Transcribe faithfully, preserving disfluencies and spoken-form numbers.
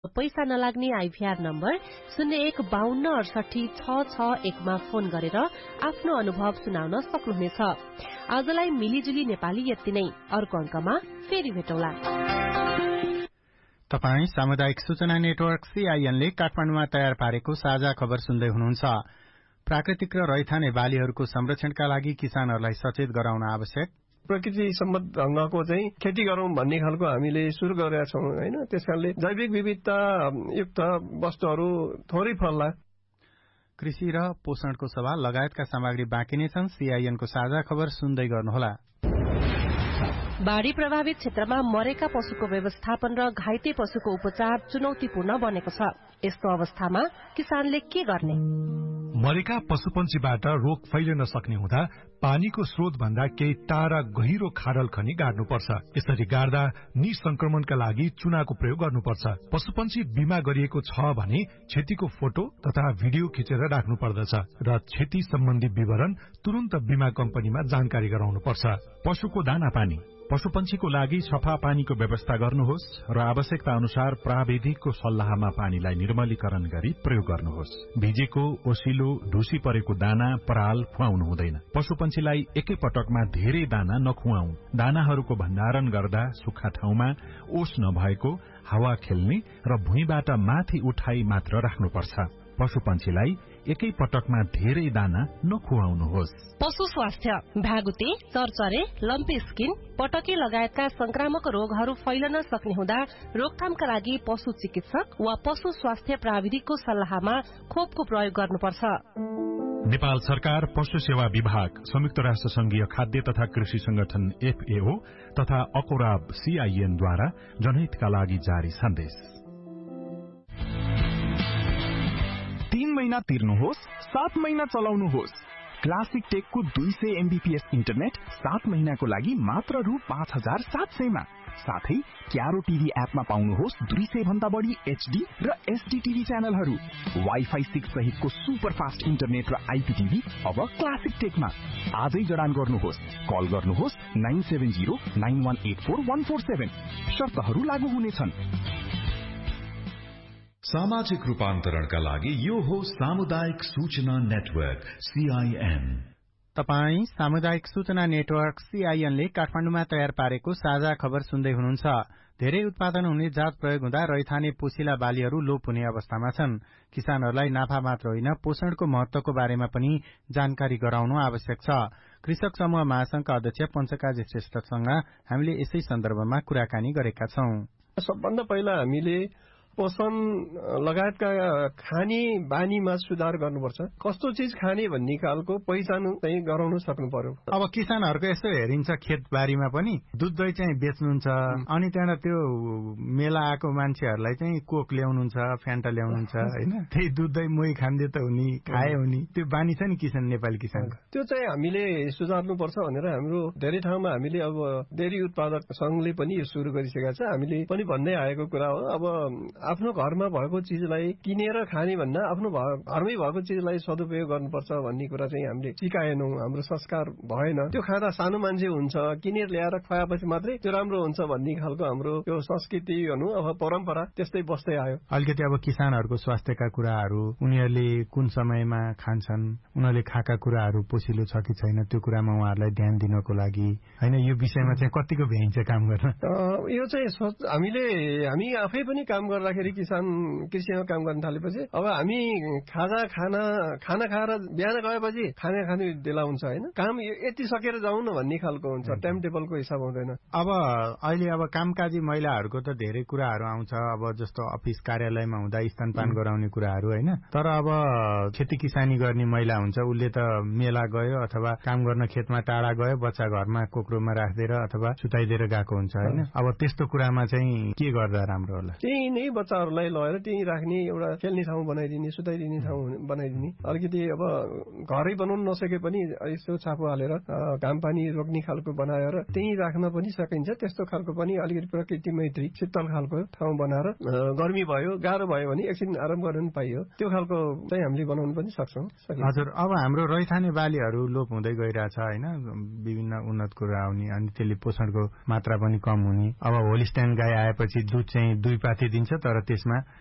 पैसा नलाग्ने IVR number शून्य एक बाहन्न अडसठी छ छ एकमा फोन गरेर आफ्नो अनुभव सुनाउन सक्नुहुनेछ। आजलाई मिलिजुली नेपाली यति नै, अर्को अंकमा फेरि भेटौँला। तपाई सामुदायिक सूचना नेटवर्क सीआईएन ले काठमाडौँमा तयार पारेको साझा खबर सुन्दै हुनुहुन्छ। प्राकृतिक र रैथाने बालीहरूको संरक्षणका लागि किसानहरूलाई सचेत गराउन आवश्यक। प्रकृति सम्मत ढंगको चाहिँ खेती गरौं भन्ने खालको हामीले सुरु गरेका छौं हैन। त्यसकारणले जैविक विविधता युक्त वस्तुहरू थोरै फल्ला। कृषि र पोषणको सवाल लगायतका सामग्री बाँकी नै छन्। सीआईएनको साझा खबर सुन्दै गर्नुहोला। बाढ़ी प्रभावित क्षेत्रमा मरेका पशुको व्यवस्थापन र घाइते पशुको उपचार चुनौतीपूर्ण बनेको छ। यस्तो अवस्थामा किसानले के गर्ने? मरेका पशुपन्छीबाट रोग फैलिन सक्ने हुँदा पानीको स्रोत भन्दा केही टाढा गहिरो खाडल खनी गाड्नुपर्छ। यसरी गाड्दा निसंक्रमणका लागि चुनाको प्रयोग गर्नुपर्छ। पशुपन्छी बिमा गरिएको छ भने क्षतिको फोटो तथा भिडियो खिचेर राख्नु पर्दछ र क्षति सम्बन्धी विवरण तुरन्त बिमा कम्पनीमा जानकारी गराउनुपर्छ। पशुको दाना पानी पशुपन्छीको लागि सफा पानीको व्यवस्था गर्नुहोस् र आवश्यकता अनुसार प्राविधिकको सल्लाहमा पानीलाई निर्मलीकरण गरी प्रयोग गर्नुहोस्। भिजेको, ओसिलो, ढुसी परेको दाना, पराल खुवाउनु हुँदैन। पशुपन्छीलाई एकै पटकमा धेरै दाना नखुवाऊ। दानाहरूको भण्डारण गर्दा सुक्खा ठाउँमा, ओस नभएको, हावा खेल्ने र भुइँबाट माथि उठाई मात्र राख्नुपर्छ। पशुपन्छीलाई एकै पटकमा धेरै दाना नखुवाउनुहोस्। पशु स्वास्थ्य भ्यागुते, चरचरे, लम्पी स्किन, पटके लगायतका संक्रामक रोगहरू फैलन सक्ने हुँदा रोकथामका लागि पशु चिकित्सक वा पशु स्वास्थ्य प्राविधिकको सल्लाहमा खोपको प्रयोग गर्नुपर्छ। नेपाल सरकार, पशु सेवा विभाग, संयुक्त राष्ट्र संघीय खाद्य तथा कृषि संगठन एफएओ तथा अकोराब सीआईएनद्वारा जनहितका लागि जारी सन्देश। तीन महिना तिर्नुहोस्, सात महिना चलाउनुहोस्। क्लासिक टेकको दुई सय एमबीपीएस इन्टरनेट सात महिनाको लागि मात्र रु पाँच हजार सात सयमा। साथै क्यारो टिभी एपमा पाउनुहोस् दुई सय भन्दा बढी एचडी र एसडी टिभी च्यानलहरू। वाइफाई सिक्स सहितको सुपर फास्ट इन्टरनेट र आइपीटिभी अब क्लासिक टेकमा। आजै जडान गर्नुहोस्। कल गर्नुहोस् nine seven zero nine one eight four one four seven. शर्तहरू लागू हुनेछन्। सामाजिक रूपान्तरणका लागि यो हो सामुदायिक सूचना नेटवर्क सीआईएन। तपाई सामुदायिक सूचना नेटवर्क सीआईएन ले काठमाडौँमा तयार पारेको साझा खबर सुन्दै हुनुहुन्छ। धेरै उत्पादन हुने जात प्रयोग हुँदा रैथाने पोसिला बालीहरू लोप हुने अवस्थामा छन्। किसानहरूलाई नाफा मात्र होइन, पोषणको महत्वको बारेमा पनि जानकारी गराउनु आवश्यक छ। कृषक समूह महासंघका अध्यक्ष पञ्चकाजी श्रेष्ठसँग हामीले यसै सन्दर्भमा कुराकानी गरेका छौं। सबभन्दा पहिला हामीले पोषण लगायतका खाने बानीमा सुधार गर्नुपर्छ। कस्तो चीज खाने भन्ने खालको पहिचान चाहिँ गराउन सक्नु पर्यो। अब किसानहरूको यस्तो हेरिन्छ खेतबारीमा पनि दुध दही चाहिँ बेच्नुहुन्छ, अनि त्यहाँ त्यो मेला आएको मान्छेहरूलाई चाहिँ कोक ल्याउनुहुन्छ, फ्यान्टा ल्याउनुहुन्छ हैन। त्यही दुध दही मोही खान्दे त हुने, खाए हुने, त्यो बानी छ नि किसान नेपाली किसानको। त्यो चाहिँ हामीले सुधार्नुपर्छ भनेर हाम्रो धेरै ठाउँमा हामीले अब डेरी उत्पादक संघले पनि यो सुरु गरिसकेका छ। हामीले पनि भन्दै आएको कुरा हो। अब आफ्नो घरमा भएको चीजलाई किनेर खाने भन्दा आफ्नो घरमै भएको चीजलाई सदुपयोग गर्नुपर्छ भन्ने कुरा चाहिँ हामीले सिकाएनौं। हाम्रो संस्कार भएन। त्यो खाँदा सानो मान्छे हुन्छ, किनेर ल्याएर खुवाएपछि मात्रै त्यो राम्रो हुन्छ भन्ने खालको हाम्रो यो संस्कृति भनौं अब परम्परा त्यस्तै बस्दै आयो। अलिकति अब किसानहरूको स्वास्थ्यका कुराहरू, उनीहरूले कुन समयमा खान्छन्, उनीहरूले खाएका कुराहरू पोसिलो छ कि छैन, त्यो कुरामा उहाँहरूलाई ध्यान दिनको लागि हैन, यो विषयमा चाहिँ कतिको भ्याइन्छ काम गर्न? यो चाहिँ हामीले हामी आफै पनि काम गर्दा किसान कृषिमा काम गर्न थालेपछि अब हामी खाजा खाना खाना खाएर बिहान गएपछि खाना खाने बेला हुन्छ हैन। काम यति सकेर जाउँ न भन्ने खालको हुन्छ, टाइम टेबलको हिसाब हुँदैन। अब अहिले अब कामकाजी महिलाहरूको त धेरै कुराहरू आउँछ। अब जस्तो अफिस कार्यालयमा हुँदा स्तनपान गराउने कुराहरू हैन। तर अब खेती किसानी गर्ने महिला हुन्छ, उसले त मेला गयो अथवा काम गर्न खेतमा टाढा गयो, बच्चा घरमा कोक्रोमा राखिदिएर अथवा सुताइदिएर गएको हुन्छ हैन। अब त्यस्तो कुरामा चाहिँ के गर्दा राम्रो होला? त्यही नै बच्चाहरूलाई लगेर त्यही राख्ने, एउटा खेल्ने ठाउँ बनाइदिने, सुताइदिने ठाउँ बनाइदिने। अलिकति अब घरै बनाउन नसके पनि यसो छापो हालेर घाम पानी रोक्ने खालको बनाएर त्यही राख्न पनि सकिन्छ। त्यस्तो खालको पनि अलिकति प्रकृति मैत्री शीतल खालको ठाउँ बनाएर गर्मी भयो, गाह्रो भयो भने एकछिन आराम गर्न पाइयो, त्यो खालको चाहिँ हामीले बनाउन पनि सक्छौं। हजुर, अब हाम्रो रैथाने बालीहरू लोप हुँदै गइरहेछ हैन, विभिन्न उन्नत कुरा आउने, अनि त्यसले पोषणको मात्रा पनि कम हुने। अब होलिस्टाइन गाई आएपछि दुध चाहिँ दुई पाथी दिन्छ तर तर त्यसमा